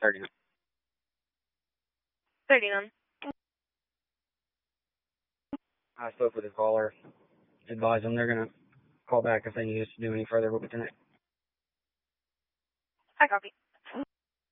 39. 39. I spoke with the caller. Advise them they're going to call back if they need us to do any further with the tonight. I copy.